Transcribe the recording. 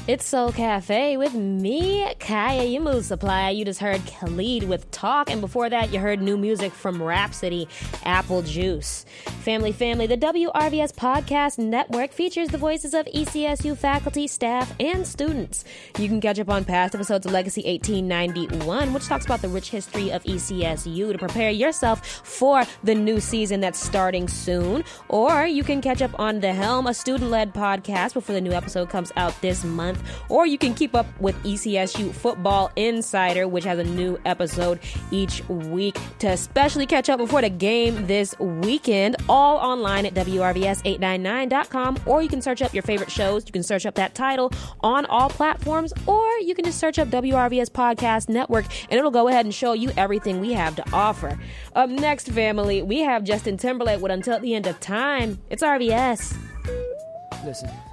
It's Soul Cafe with me, Kaya, your mood supplier. You just heard Khalid with Talk, and before that, you heard new music from Rhapsody, Apple Juice. Family, the WRVS Podcast Network features the voices of ECSU faculty, staff, and students. You can catch up on past episodes of Legacy 1891, which talks about the rich history of ECSU to prepare yourself for the new season that's starting soon. Or you can catch up on The Helm, a student-led podcast, before the new episode comes out this month. Or you can keep up with ECSU Football Insider, which has a new episode each week to especially catch up before the game this weekend. All online at WRVS899.com, or you can search up your favorite shows. You can search up that title on all platforms, or you can just search up WRVS Podcast Network, and it'll go ahead and show you everything we have to offer. Up next, family, we have Justin Timberlake with Until the End of Time. It's RVS. Listen.